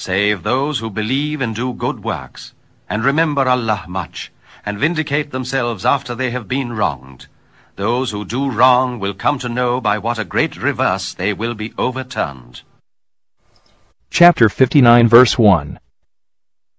save those who believe and do good works, and remember Allah much, and vindicate themselves after they have been wronged. Those who do wrong will come to know by what a great reverse they will be overturned. Chapter 59 verse 1.